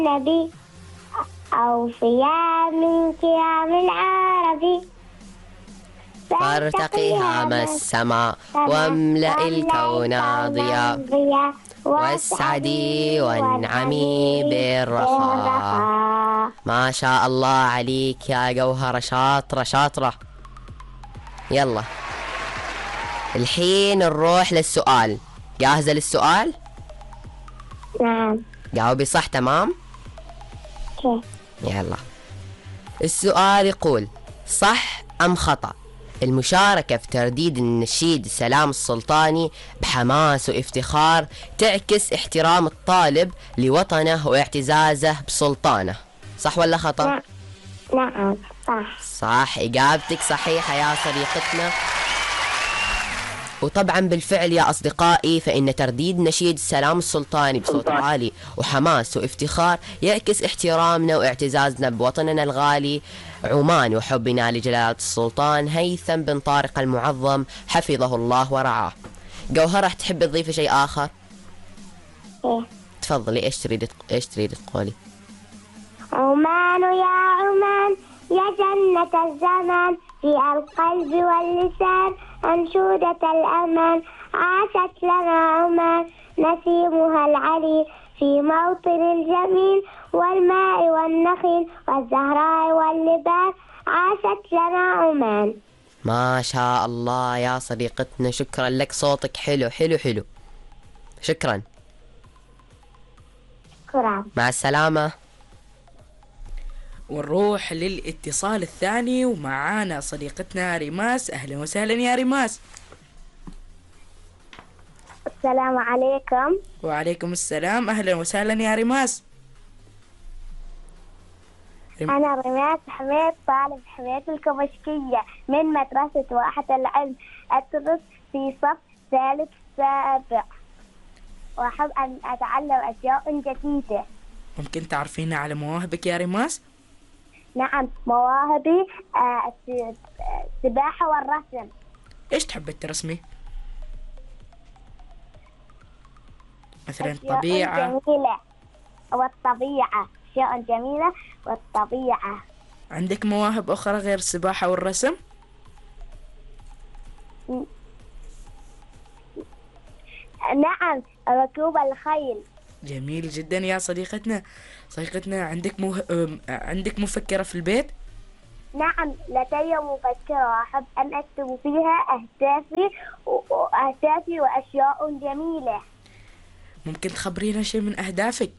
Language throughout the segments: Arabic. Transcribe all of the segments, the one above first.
النبي أوفياء من قيام العربي فارتقي هام السماء واملأ الكون ضياء واسعدي وانعمي بالرخاء. ما شاء الله عليك يا جوهرة، شاطرة شاطرة. يلا الحين نروح للسؤال. جاهزة للسؤال؟ نعم. جاوبي صح تمام؟ يلا السؤال يقول: صح أم خطأ المشاركة في ترديد النشيد السلام السلطاني بحماس وافتخار تعكس احترام الطالب لوطنه واعتزازه بسلطانه؟ صح ولا خطأ؟ نعم صح. صح، إجابتك صحيحة يا صديقتنا. وطبعا بالفعل يا أصدقائي فإن ترديد نشيد السلام السلطاني بصوت عالي وحماس وافتخار يعكس احترامنا واعتزازنا بوطننا الغالي عمان وحبنا لجلالة السلطان هيثم بن طارق المعظم حفظه الله ورعاه. جوهرة تحب تضيف شيء آخر؟ تفضلي. ايش تريد تقولي؟ عمان يا عمان يا جنة الزمان في القلب واللسان أنشودة الأمان عاشت لنا عمان نسيمها العلي في موطن الجميل والماء والنخيل والزهراء واللبان عاشت لنا عمان. ما شاء الله يا صديقتنا، شكرا لك، صوتك حلو حلو حلو. شكرا. مع السلامة. ونروح للاتصال الثاني ومعانا صديقتنا ريماس. أهلا وسهلا يا ريماس. السلام عليكم. وعليكم السلام، أهلا وسهلا يا ريماس. أنا ريماس حميد، طالب حميد الكبشكية من مدرسة واحة العلم، أدرس في صف ثالث سابع وأحب أن أتعلم أشياء جديدة. ممكن تعرفينا على مواهبك يا ريماس؟ نعم، مواهبي السباحة والرسم. إيش تحبي ترسمي؟ مثلا الطبيعة جميلة والطبيعة، أشياء جميلة والطبيعة. عندك مواهب أخرى غير السباحة والرسم؟ نعم، ركوب الخيل. جميل جدا يا صديقتنا. عندك مفكرة في البيت؟ نعم، لدي مفكرة أحب أن أكتب فيها أهدافي وأشياء جميلة. ممكن تخبرينا شيء من أهدافك؟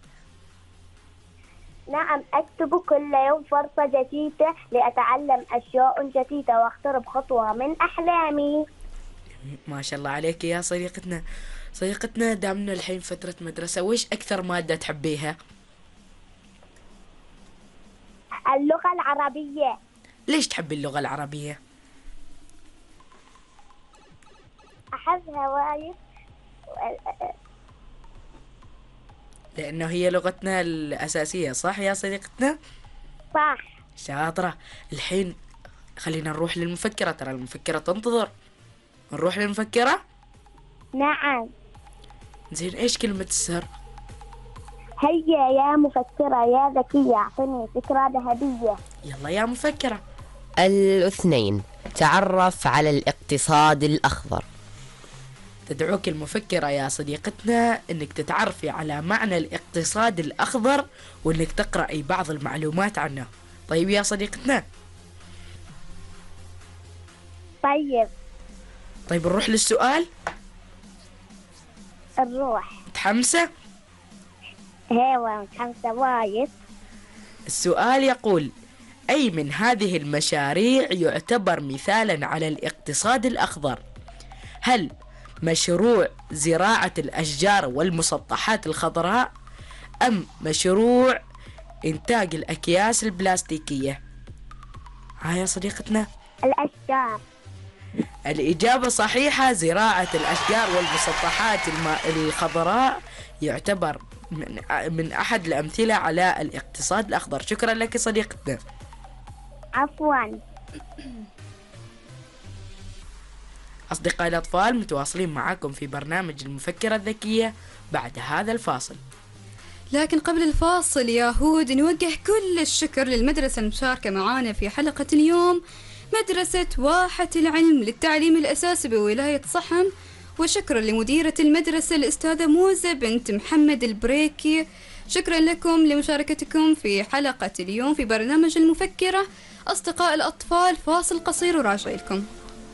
نعم، أكتب كل يوم فرصة جديدة لأتعلم أشياء جديدة وأقترب خطوة من أحلامي. ما شاء الله عليك يا صديقتنا دامنا الحين فترة مدرسة، وإيش أكثر مادة تحبيها؟ اللغة العربية. ليش تحبي اللغة العربية؟ أحبها وايد لأنه هي لغتنا الأساسية، صح يا صديقتنا؟ صح. شاطرة. الحين خلينا نروح للمفكرة، ترى المفكرة تنتظر. نروح للمفكرة؟ نعم. زين، إيش كلمة السر؟ هيا يا مفكرة يا ذكية، أعطني فكرة ذهبية. يلا يا مفكرة. 2. تعرف على الاقتصاد الأخضر. تدعوك المفكرة يا صديقتنا أنك تتعرفي على معنى الاقتصاد الأخضر وأنك تقرأي بعض المعلومات عنه. طيب يا صديقتنا؟ طيب نروح للسؤال. نروح. متحمسة؟ ايوه متحمسة وايد. السؤال يقول: أي من هذه المشاريع يعتبر مثالا على الاقتصاد الأخضر؟ هل مشروع زراعة الأشجار والمسطحات الخضراء، أم مشروع إنتاج الأكياس البلاستيكية؟ يا صديقتنا؟ الأشجار. الإجابة صحيحة، زراعة الأشجار والمسطحات الخضراء يعتبر من أحد الأمثلة على الاقتصاد الأخضر. شكرا لك صديقتنا. عفوا. أصدقائي الأطفال، متواصلين معكم في برنامج المفكرة الذكية بعد هذا الفاصل. لكن قبل الفاصل يا هود نوجه كل الشكر للمدرسة المشاركة معانا في حلقة اليوم، مدرسة واحة العلم للتعليم الأساسي بولاية صحن، وشكرا لمديرة المدرسة الأستاذة موزة بنت محمد البريكي. شكرا لكم لمشاركتكم في حلقة اليوم في برنامج المفكرة. أصدقاء الأطفال، فاصل قصير وراجع لكم.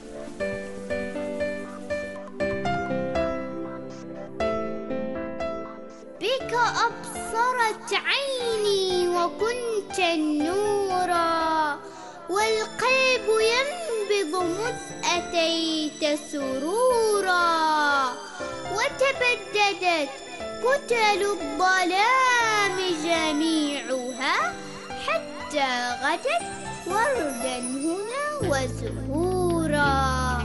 بك أبصرت عيني وكنت نورا، والقلب ينبض مذ أتيت سرورا، وتبددت كتل الظلام جميعها حتى غدت وردا هنا وزهورا.